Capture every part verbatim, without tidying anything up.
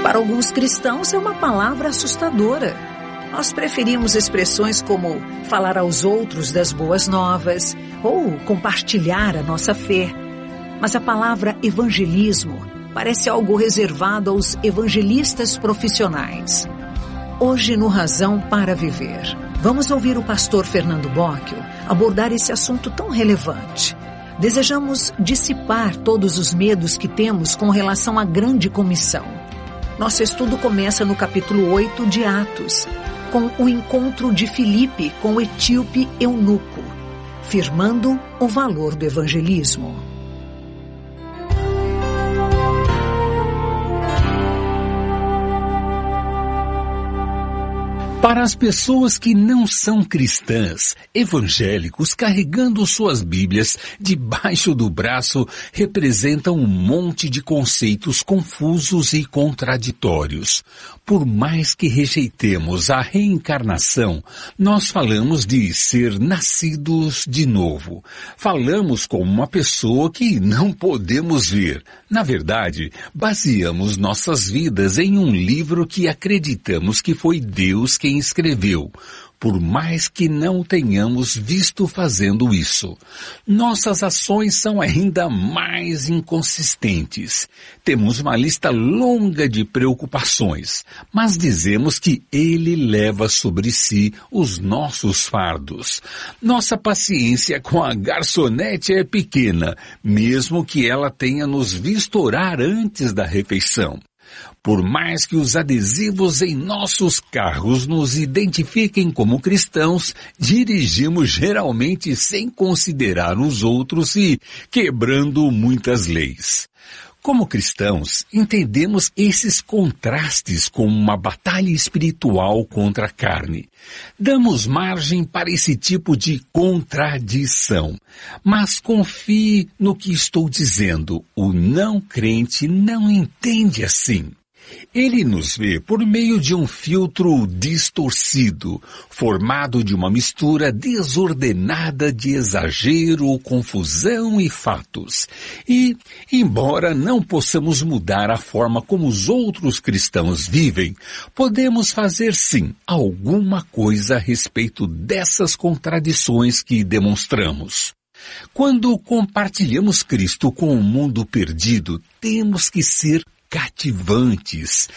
Para alguns cristãos é uma palavra assustadora. Nós preferimos expressões como falar aos outros das boas novas ou compartilhar a nossa fé. Mas a palavra evangelismo parece algo reservado aos evangelistas profissionais. Hoje no Razão para Viver, vamos ouvir o pastor Fernando Bocchio abordar esse assunto tão relevante. Desejamos dissipar todos os medos que temos com relação à grande comissão. Nosso estudo começa no capítulo oito de Atos, com o encontro de Filipe com o etíope eunuco, firmando o valor do evangelismo. Para as pessoas que não são cristãs, evangélicos carregando suas Bíblias debaixo do braço representam um monte de conceitos confusos e contraditórios. Por mais que rejeitemos a reencarnação, nós falamos de ser nascidos de novo. Falamos como uma pessoa que não podemos ver. Na verdade, baseamos nossas vidas em um livro que acreditamos que foi Deus quem escreveu, por mais que não tenhamos visto fazendo isso. Nossas ações são ainda mais inconsistentes. Temos uma lista longa de preocupações, mas dizemos que Ele leva sobre si os nossos fardos. Nossa paciência com a garçonete é pequena, mesmo que ela tenha nos visto orar antes da refeição. Por mais que os adesivos em nossos carros nos identifiquem como cristãos, dirigimos geralmente sem considerar os outros e quebrando muitas leis. Como cristãos, entendemos esses contrastes como uma batalha espiritual contra a carne. Damos margem para esse tipo de contradição. Mas confie no que estou dizendo. O não crente não entende assim. Ele nos vê por meio de um filtro distorcido, formado de uma mistura desordenada de exagero, confusão e fatos. E, embora não possamos mudar a forma como os outros cristãos vivem, podemos fazer sim alguma coisa a respeito dessas contradições que demonstramos. Quando compartilhamos Cristo com o mundo perdido, temos que ser cativantes,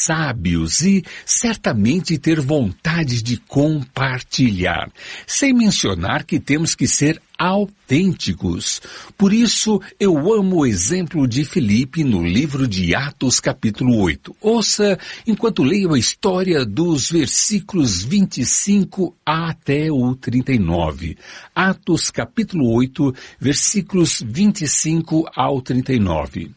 sábios e certamente ter vontade de compartilhar, sem mencionar que temos que ser autênticos. Por isso, eu amo o exemplo de Filipe no livro de Atos capítulo oito. Ouça enquanto leio a história dos versículos vinte e cinco até o trinta e nove. Atos capítulo oito, versículos vinte e cinco ao trinta e nove.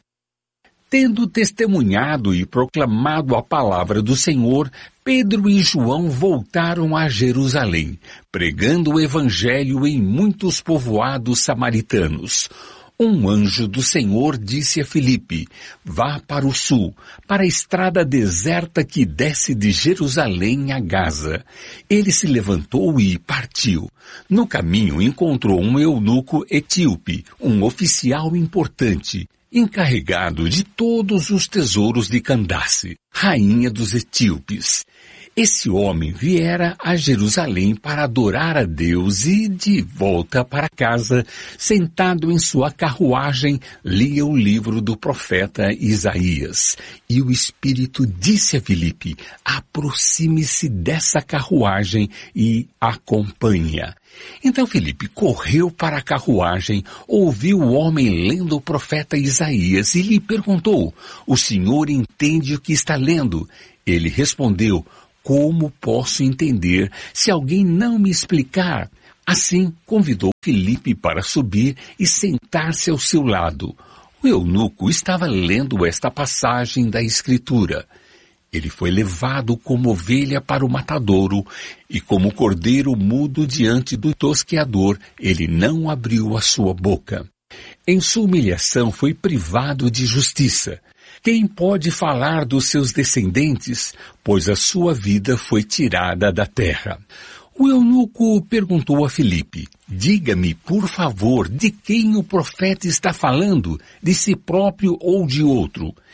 Tendo testemunhado e proclamado a palavra do Senhor, Pedro e João voltaram a Jerusalém, pregando o evangelho em muitos povoados samaritanos. Um anjo do Senhor disse a Filipe: vá para o sul, para a estrada deserta que desce de Jerusalém a Gaza. Ele se levantou e partiu. No caminho encontrou um eunuco etíope, um oficial importante, encarregado de todos os tesouros de Candace, rainha dos etíopes. Esse homem viera a Jerusalém para adorar a Deus e, de volta para casa, sentado em sua carruagem, lia o livro do profeta Isaías. E o Espírito disse a Filipe: aproxime-se dessa carruagem e acompanhe-a. Então Filipe correu para a carruagem, ouviu o homem lendo o profeta Isaías e lhe perguntou: o senhor entende o que está lendo? Ele respondeu: como posso entender se alguém não me explicar? Assim, convidou Filipe para subir e sentar-se ao seu lado. O eunuco estava lendo esta passagem da Escritura. Ele foi levado como ovelha para o matadouro, e como cordeiro mudo diante do tosqueador, ele não abriu a sua boca. Em sua humilhação foi privado de justiça. Quem pode falar dos seus descendentes? Pois a sua vida foi tirada da terra. O eunuco perguntou a Filipe: diga-me, por favor, de quem o profeta está falando, de si próprio ou de outro?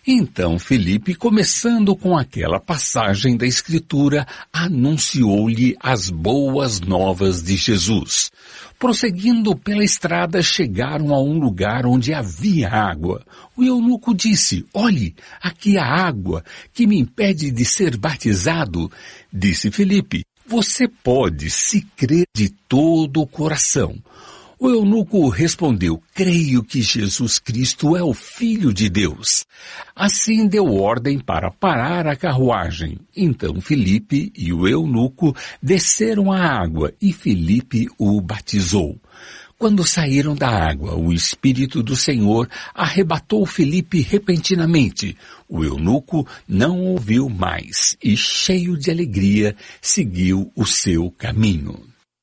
Então Felipe, começando com aquela passagem da Escritura, anunciou-lhe as boas novas de Jesus. Prosseguindo pela estrada, chegaram a um lugar onde havia água. O eunuco disse: olhe, aqui há água, que me impede de ser batizado. Disse Felipe: você pode, se crer de todo o coração. O eunuco respondeu: creio que Jesus Cristo é o Filho de Deus. Assim deu ordem para parar a carruagem. Então Felipe e o eunuco desceram à água e Felipe o batizou. Quando saíram da água, o Espírito do Senhor arrebatou Felipe repentinamente. O eunuco não ouviu mais e, cheio de alegria, seguiu o seu caminho.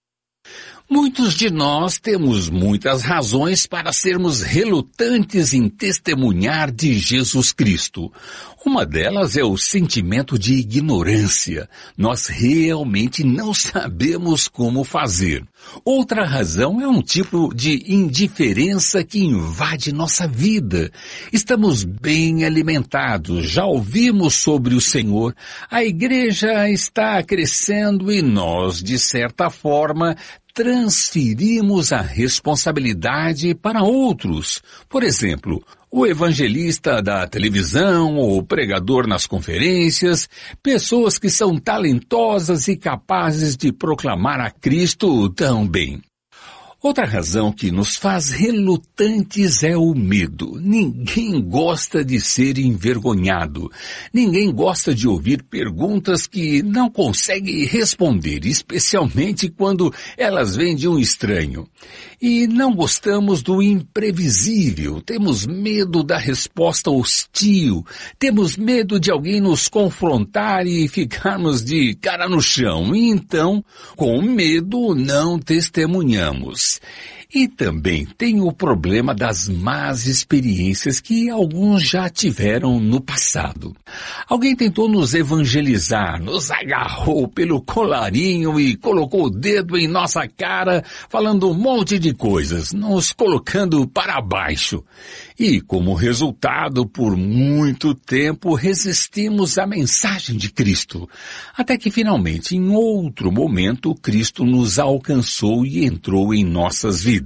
Muitos de nós temos muitas razões para sermos relutantes em testemunhar de Jesus Cristo. Uma delas é o sentimento de ignorância. Nós realmente não sabemos como fazer. Outra razão é um tipo de indiferença que invade nossa vida. Estamos bem alimentados, já ouvimos sobre o Senhor, a igreja está crescendo e nós, de certa forma, transferimos a responsabilidade para outros. Por exemplo, o evangelista da televisão ou o pregador nas conferências, pessoas que são talentosas e capazes de proclamar a Cristo tão bem. Outra razão que nos faz relutantes é o medo. Ninguém gosta de ser envergonhado. Ninguém gosta de ouvir perguntas que não consegue responder, especialmente quando elas vêm de um estranho. E não gostamos do imprevisível. Temos medo da resposta hostil. Temos medo de alguém nos confrontar e ficarmos de cara no chão. E então, com medo, não testemunhamos. E também tem o problema das más experiências que alguns já tiveram no passado. Alguém tentou nos evangelizar, nos agarrou pelo colarinho e colocou o dedo em nossa cara, falando um monte de coisas, nos colocando para baixo. E, como resultado, por muito tempo resistimos à mensagem de Cristo. Até que, finalmente, em outro momento, Cristo nos alcançou e entrou em nossas vidas.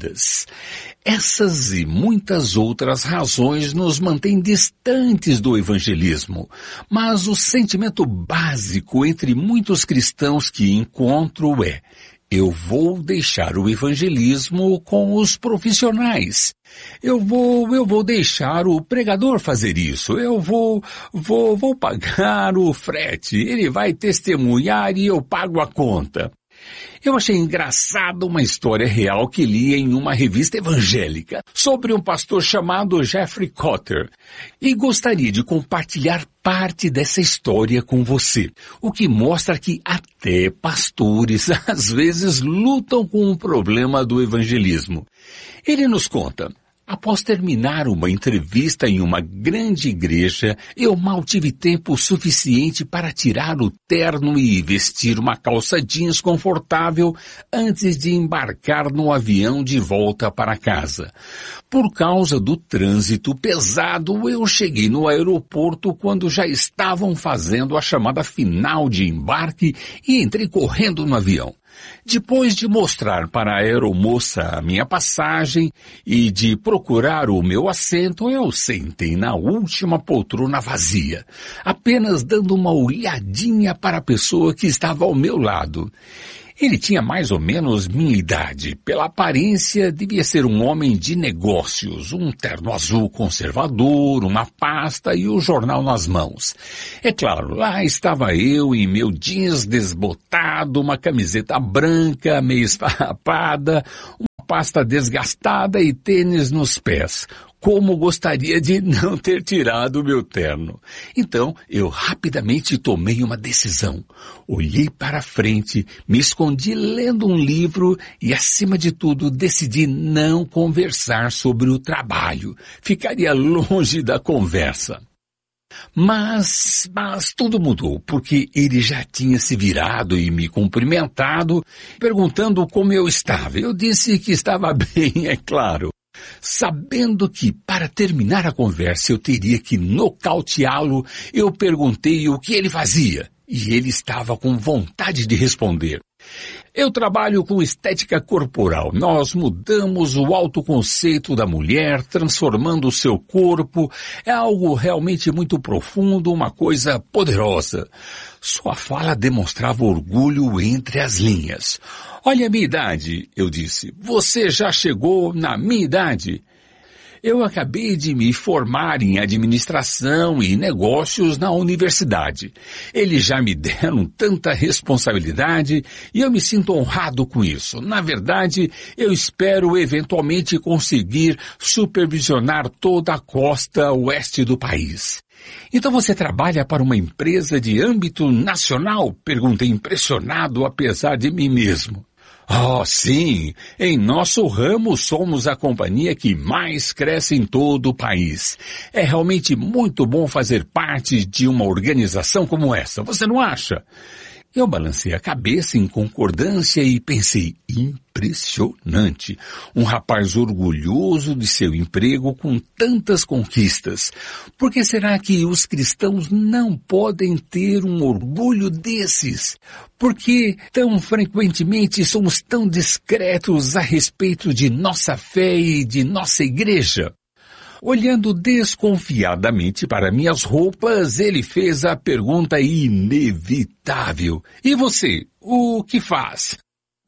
Essas e muitas outras razões nos mantêm distantes do evangelismo, mas o sentimento básico entre muitos cristãos que encontro é: eu vou deixar o evangelismo com os profissionais. Eu vou, eu vou deixar o pregador fazer isso. Eu vou, vou, vou pagar o frete. Ele vai testemunhar e eu pago a conta. Eu achei engraçado uma história real que li em uma revista evangélica sobre um pastor chamado Jeffrey Cotter e gostaria de compartilhar parte dessa história com você, o que mostra que até pastores às vezes lutam com o problema do evangelismo. Ele nos conta: após terminar uma entrevista em uma grande igreja, eu mal tive tempo suficiente para tirar o terno e vestir uma calça jeans confortável antes de embarcar no avião de volta para casa. Por causa do trânsito pesado, eu cheguei no aeroporto quando já estavam fazendo a chamada final de embarque e entrei correndo no avião. Depois de mostrar para a aeromoça a minha passagem e de procurar o meu assento, eu sentei na última poltrona vazia, apenas dando uma olhadinha para a pessoa que estava ao meu lado. Ele tinha mais ou menos minha idade. Pela aparência, devia ser um homem de negócios, um terno azul conservador, uma pasta e o jornal nas mãos. É claro, lá estava eu em meu jeans desbotado, uma camiseta branca, meio esfarrapada, uma pasta desgastada e tênis nos pés. Como gostaria de não ter tirado o meu terno. Então, eu rapidamente tomei uma decisão. Olhei para frente, me escondi lendo um livro e, acima de tudo, decidi não conversar sobre o trabalho. Ficaria longe da conversa. Mas, mas tudo mudou, porque ele já tinha se virado e me cumprimentado, perguntando como eu estava. Eu disse que estava bem, é claro. Sabendo que, para terminar a conversa, eu teria que nocauteá-lo, eu perguntei o que ele fazia, e ele estava com vontade de responder. Eu trabalho com estética corporal. Nós mudamos o autoconceito da mulher, transformando o seu corpo. É algo realmente muito profundo, uma coisa poderosa. Sua fala demonstrava orgulho entre as linhas. Olha a minha idade, eu disse. Você já chegou na minha idade. Eu acabei de me formar em administração e negócios na universidade. Eles já me deram tanta responsabilidade e eu me sinto honrado com isso. Na verdade, eu espero eventualmente conseguir supervisionar toda a costa oeste do país. Então você trabalha para uma empresa de âmbito nacional? Perguntei impressionado apesar de mim mesmo. Oh, sim, em nosso ramo somos a companhia que mais cresce em todo o país. É realmente muito bom fazer parte de uma organização como essa, você não acha? Eu balancei a cabeça em concordância e pensei, impressionante, um rapaz orgulhoso de seu emprego com tantas conquistas. Por que será que os cristãos não podem ter um orgulho desses? Por que tão frequentemente somos tão discretos a respeito de nossa fé e de nossa igreja? Olhando desconfiadamente para minhas roupas, ele fez a pergunta inevitável. E você, o que faz?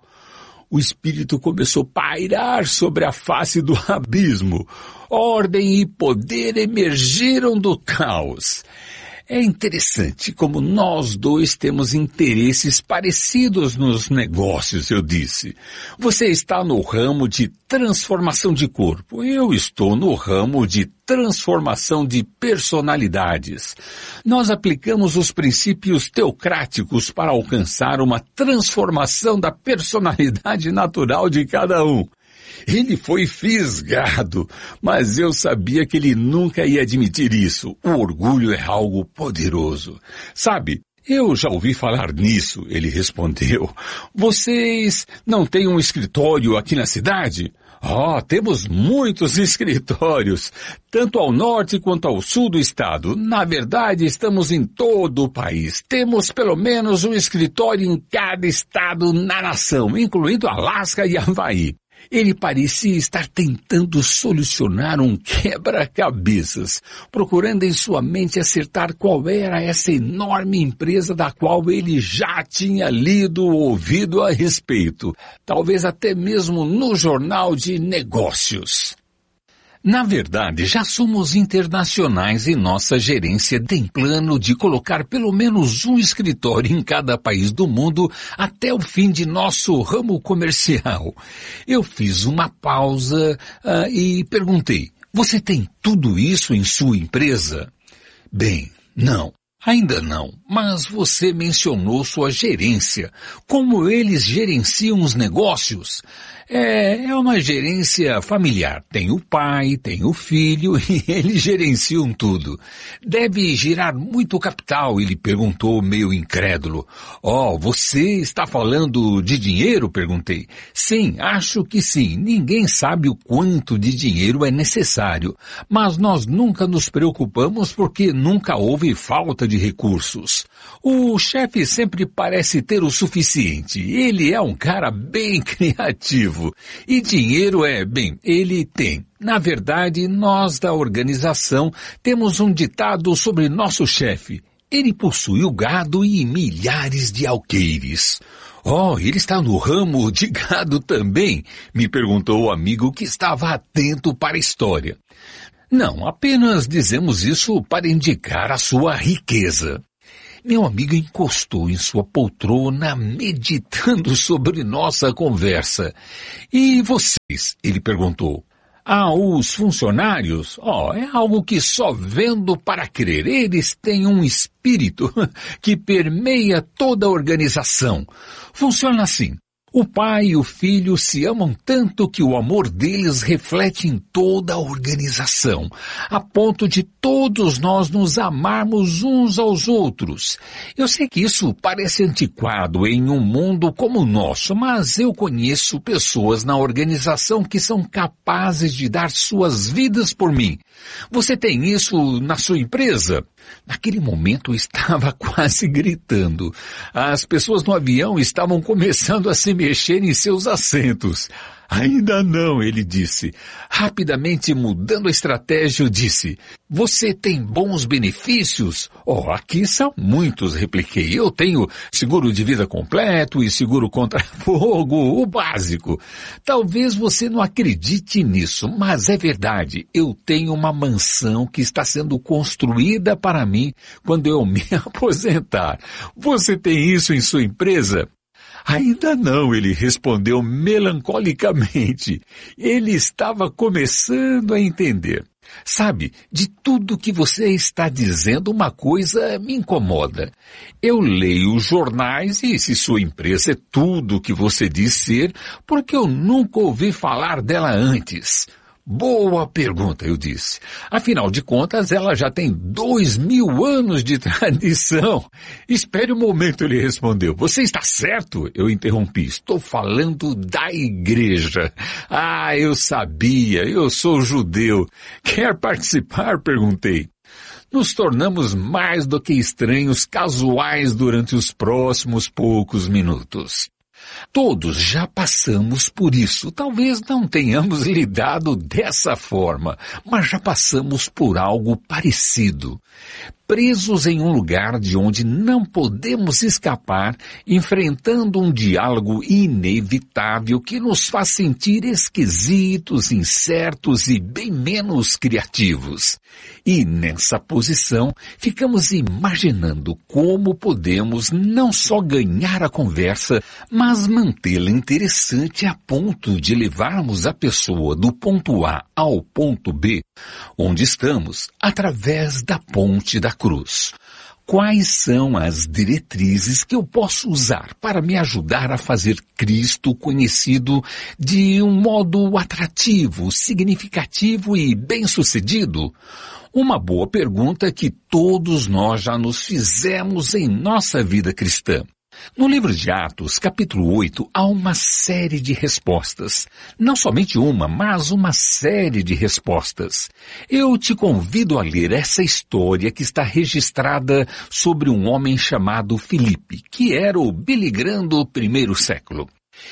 O espírito começou a pairar sobre a face do abismo. Ordem e poder emergiram do caos. É interessante como nós dois temos interesses parecidos nos negócios, eu disse. Você está no ramo de transformação de corpo. Eu estou no ramo de transformação de personalidades. Nós aplicamos os princípios teocráticos para alcançar uma transformação da personalidade natural de cada um. Ele foi fisgado, mas eu sabia que ele nunca ia admitir isso. O orgulho é algo poderoso. Sabe, eu já ouvi falar nisso, ele respondeu. Vocês não têm um escritório aqui na cidade? Oh, temos muitos escritórios, tanto ao norte quanto ao sul do estado. Na verdade, estamos em todo o país. Temos pelo menos um escritório em cada estado na nação, incluindo Alasca e Havaí. Ele parecia estar tentando solucionar um quebra-cabeças, procurando em sua mente acertar qual era essa enorme empresa da qual ele já tinha lido ou ouvido a respeito, talvez até mesmo no jornal de negócios. Na verdade, já somos internacionais e nossa gerência tem plano de colocar pelo menos um escritório em cada país do mundo até o fim de nosso ramo comercial. Eu fiz uma pausa uh, e perguntei, você tem tudo isso em sua empresa? Bem, não. Ainda não, mas você mencionou sua gerência. Como eles gerenciam os negócios? É, é uma gerência familiar. Tem o pai, tem o filho e eles gerenciam tudo. Deve girar muito capital, ele perguntou meio incrédulo. Oh, você está falando de dinheiro? Perguntei. Sim, acho que sim. Ninguém sabe o quanto de dinheiro é necessário. Mas nós nunca nos preocupamos porque nunca houve falta de recursos. O chefe sempre parece ter o suficiente. Ele é um cara bem criativo. E dinheiro é, bem, ele tem. Na verdade, nós da organização temos um ditado sobre nosso chefe. Ele possui o gado e milhares de alqueires. Oh, ele está no ramo de gado também? Me perguntou o amigo que estava atento para a história. Não, apenas dizemos isso para indicar a sua riqueza. Meu amigo encostou em sua poltrona, meditando sobre nossa conversa. E vocês? Ele perguntou. Ah, os funcionários? Oh, é algo que só vendo para crer. Eles têm um espírito que permeia toda a organização. Funciona assim. O pai e o filho se amam tanto que o amor deles reflete em toda a organização, a ponto de todos nós nos amarmos uns aos outros. Eu sei que isso parece antiquado em um mundo como o nosso, mas eu conheço pessoas na organização que são capazes de dar suas vidas por mim. Você tem isso na sua empresa? Naquele momento eu estava quase gritando. As pessoas no avião estavam começando a se mexer em seus assentos. Ainda não, ele disse. Rapidamente mudando a estratégia, eu disse, você tem bons benefícios? Oh, aqui são muitos, repliquei. Eu tenho seguro de vida completo e seguro contra fogo, o básico. Talvez você não acredite nisso, mas é verdade. Eu tenho uma mansão que está sendo construída para mim quando eu me aposentar. Você tem isso em sua empresa? Ainda não, ele respondeu melancolicamente. Ele estava começando a entender. Sabe, de tudo que você está dizendo, uma coisa me incomoda. Eu leio os jornais e se sua empresa é tudo o que você diz ser, porque eu nunca ouvi falar dela antes. Boa pergunta, eu disse. Afinal de contas, ela já tem dois mil anos de tradição. Espere um momento, ele respondeu. Você está certo? Eu interrompi. Estou falando da igreja. Ah, eu sabia. Eu sou judeu. Quer participar? Perguntei. Nos tornamos mais do que estranhos casuais durante os próximos poucos minutos. Todos já passamos por isso. Talvez não tenhamos lidado dessa forma, mas já passamos por algo parecido. Presos em um lugar de onde não podemos escapar, enfrentando um diálogo inevitável que nos faz sentir esquisitos, incertos e bem menos criativos. E nessa posição, ficamos imaginando como podemos não só ganhar a conversa, mas mantê-la interessante a ponto de levarmos a pessoa do ponto A ao ponto B, onde estamos, através da ponte da cruz. Quais são as diretrizes que eu posso usar para me ajudar a fazer Cristo conhecido de um modo atrativo, significativo e bem-sucedido? Uma boa pergunta que todos nós já nos fizemos em nossa vida cristã. No livro de Atos, capítulo oito, há uma série de respostas. Não somente uma, mas uma série de respostas. Eu te convido a ler essa história que está registrada sobre um homem chamado Filipe, que era o Billy Graham do primeiro século.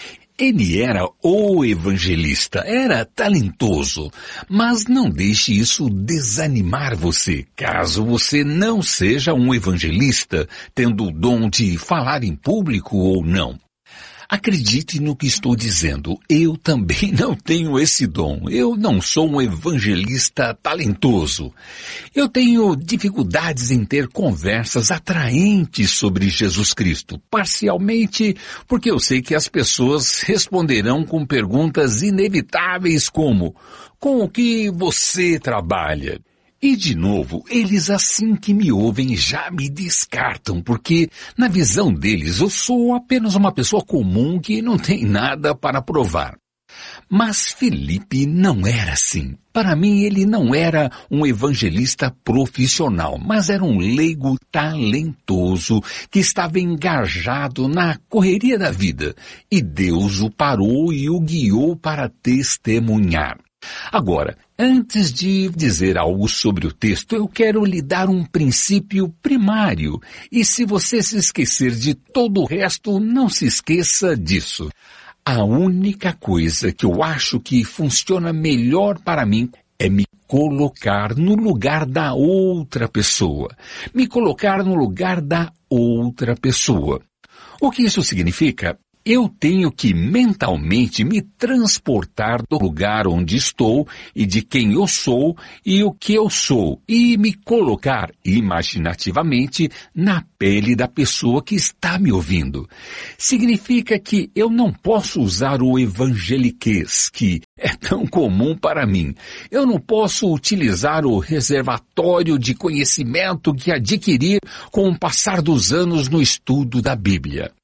Ele era o evangelista, era talentoso, mas não deixe isso desanimar você, caso você não seja um evangelista, tendo o dom de falar em público ou não. Acredite no que estou dizendo, eu também não tenho esse dom, eu não sou um evangelista talentoso. Eu tenho dificuldades em ter conversas atraentes sobre Jesus Cristo, parcialmente porque eu sei que as pessoas responderão com perguntas inevitáveis como, com o que você trabalha? E, de novo, eles assim que me ouvem já me descartam, porque, na visão deles, eu sou apenas uma pessoa comum que não tem nada para provar. Mas Filipe não era assim. Para mim, ele não era um evangelista profissional, mas era um leigo talentoso que estava engajado na correria da vida, e Deus o parou e o guiou para testemunhar. Agora, antes de dizer algo sobre o texto, eu quero lhe dar um princípio primário. E se você se esquecer de todo o resto, não se esqueça disso. A única coisa que eu acho que funciona melhor para mim é me colocar no lugar da outra pessoa. Me colocar no lugar da outra pessoa. O que isso significa? Eu tenho que mentalmente me transportar do lugar onde estou e de quem eu sou e o que eu sou e me colocar imaginativamente na pele da pessoa que está me ouvindo. Significa que eu não posso usar o evangeliquez, que é tão comum para mim. Eu não posso utilizar o reservatório de conhecimento que adquiri com o passar dos anos no estudo da Bíblia.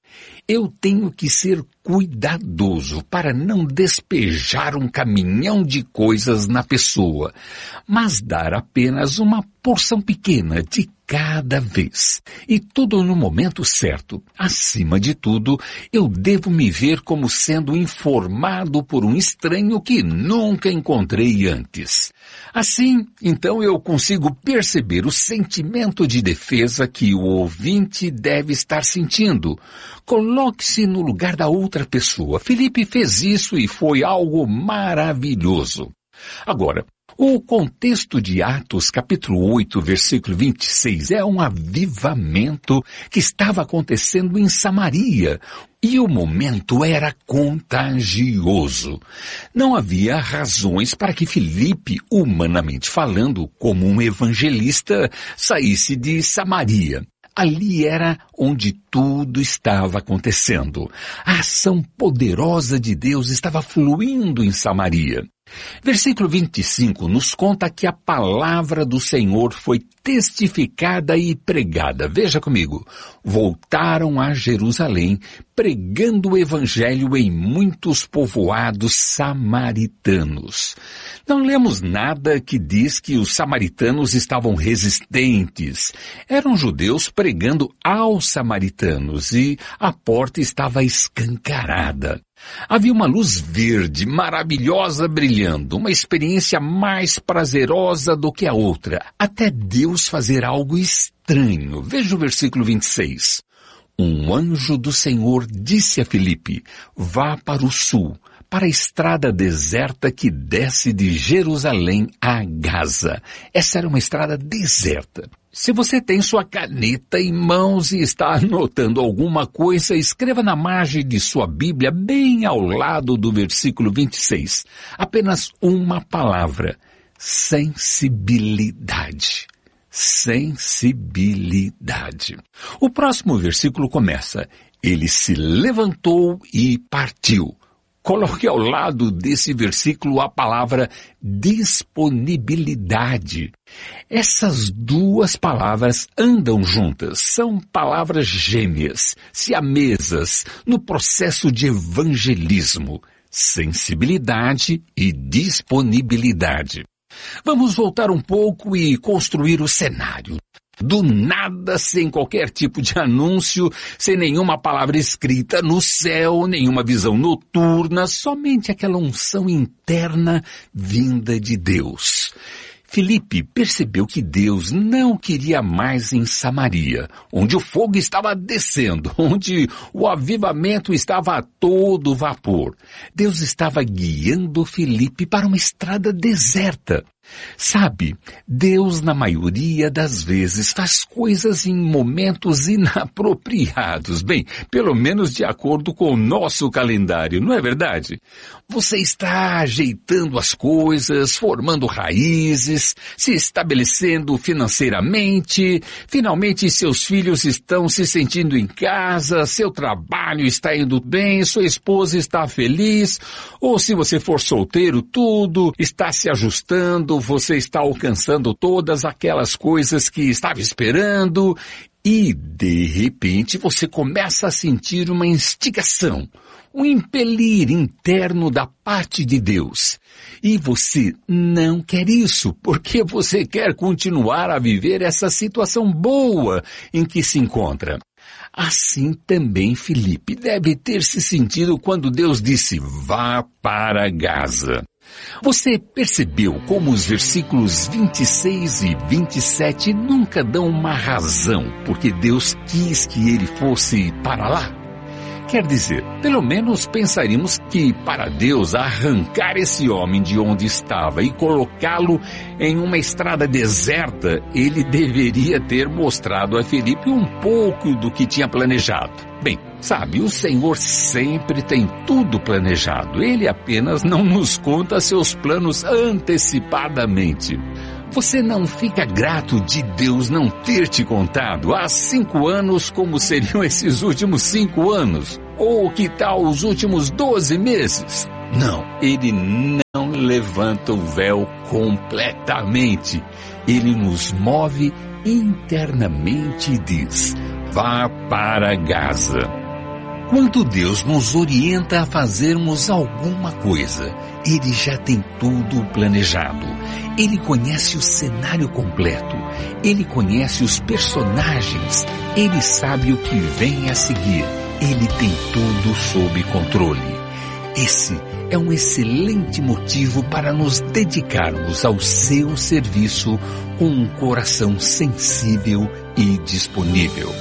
Eu tenho que ser cuidadoso para não despejar um caminhão de coisas na pessoa, mas dar apenas uma porção pequena de cada vez. E tudo no momento certo. Acima de tudo, eu devo me ver como sendo informado por um estranho que nunca encontrei antes. Assim, então eu consigo perceber o sentimento de defesa que o ouvinte deve estar sentindo. Coloque-se no lugar da outra pessoa. Felipe fez isso e foi algo maravilhoso. Agora, o contexto de Atos, capítulo oito, versículo vinte e seis, é um avivamento que estava acontecendo em Samaria, e o momento era contagioso. Não havia razões para que Filipe, humanamente falando, como um evangelista, saísse de Samaria. Ali era onde tudo estava acontecendo. A ação poderosa de Deus estava fluindo em Samaria. Versículo vinte e cinco nos conta que a palavra do Senhor foi testificada e pregada. Veja comigo. Voltaram a Jerusalém, pregando o evangelho em muitos povoados samaritanos. Não lemos nada que diz que os samaritanos estavam resistentes. Eram judeus pregando aos samaritanos e a porta estava escancarada. Havia uma luz verde, maravilhosa, brilhando, uma experiência mais prazerosa do que a outra, até Deus fazer algo estranho. Veja o versículo vinte e seis. Um anjo do Senhor disse a Filipe, vá para o sul, para a estrada deserta que desce de Jerusalém a Gaza. Essa era uma estrada deserta. Se você tem sua caneta em mãos e está anotando alguma coisa, escreva na margem de sua Bíblia, bem ao lado do versículo vinte e seis. Apenas uma palavra. Sensibilidade. Sensibilidade. O próximo versículo começa. Ele se levantou e partiu. Coloque ao lado desse versículo a palavra disponibilidade. Essas duas palavras andam juntas, são palavras gêmeas, siamesas, no processo de evangelismo. Sensibilidade e disponibilidade. Vamos voltar um pouco e construir o cenário. Do nada, sem qualquer tipo de anúncio, sem nenhuma palavra escrita no céu, nenhuma visão noturna, somente aquela unção interna vinda de Deus. Filipe percebeu que Deus não queria mais em Samaria, onde o fogo estava descendo, onde o avivamento estava a todo vapor. Deus estava guiando Filipe para uma estrada deserta. Sabe, Deus na maioria das vezes faz coisas em momentos inapropriados, bem, pelo menos de acordo com o nosso calendário, não é verdade? Você está ajeitando as coisas, formando raízes, se estabelecendo financeiramente, finalmente seus filhos estão se sentindo em casa, seu trabalho está indo bem, sua esposa está feliz, ou se você for solteiro, tudo está se ajustando, você está alcançando todas aquelas coisas que estava esperando e, de repente, você começa a sentir uma instigação, um impelir interno da parte de Deus. E você não quer isso, porque você quer continuar a viver essa situação boa em que se encontra. Assim também Filipe deve ter se sentido quando Deus disse, vá para Gaza. Você percebeu como os versículos vinte e seis e vinte e sete nunca dão uma razão porque Deus quis que ele fosse para lá? Quer dizer, pelo menos pensaríamos que para Deus arrancar esse homem de onde estava e colocá-lo em uma estrada deserta, ele deveria ter mostrado a Filipe um pouco do que tinha planejado. Bem, sabe, o Senhor sempre tem tudo planejado. Ele apenas não nos conta seus planos antecipadamente. Você não fica grato de Deus não ter te contado há cinco anos como seriam esses últimos cinco anos? Ou que tal os últimos doze meses? Não, ele não levanta o véu completamente. Ele nos move internamente e diz, vá para Gaza. Enquanto Deus nos orienta a fazermos alguma coisa, Ele já tem tudo planejado. Ele conhece o cenário completo. Ele conhece os personagens. Ele sabe o que vem a seguir. Ele tem tudo sob controle. Esse é um excelente motivo para nos dedicarmos ao seu serviço com um coração sensível e disponível.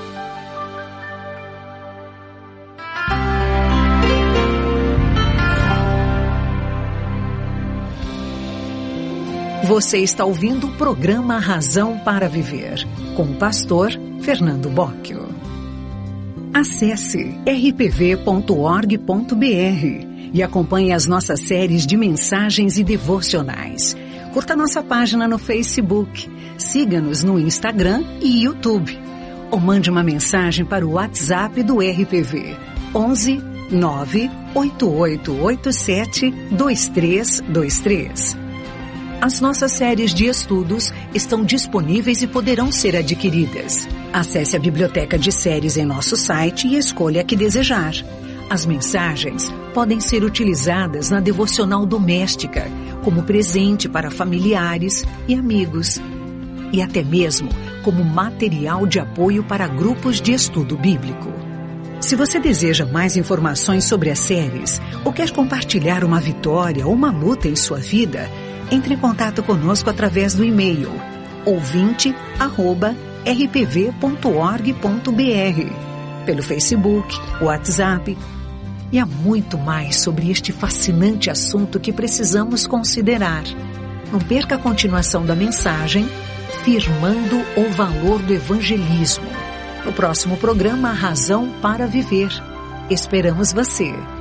Você está ouvindo o programa Razão para Viver, com o pastor Fernando Bocchio. Acesse r p v ponto org ponto b r e acompanhe as nossas séries de mensagens e devocionais. Curta nossa página no Facebook, siga-nos no Instagram e YouTube. Ou mande uma mensagem para o WhatsApp do R P V, onze nove oito oito oito sete dois três dois três. As nossas séries de estudos estão disponíveis e poderão ser adquiridas. Acesse a biblioteca de séries em nosso site e escolha a que desejar. As mensagens podem ser utilizadas na devocional doméstica, como presente para familiares e amigos, e até mesmo como material de apoio para grupos de estudo bíblico. Se você deseja mais informações sobre as séries ou quer compartilhar uma vitória ou uma luta em sua vida, entre em contato conosco através do e-mail ouvinte arroba r p v ponto org ponto b r, pelo Facebook, WhatsApp. E há muito mais sobre este fascinante assunto que precisamos considerar. Não perca a continuação da mensagem Firmando o Valor do Evangelismo, no próximo programa Razão para Viver. Esperamos você!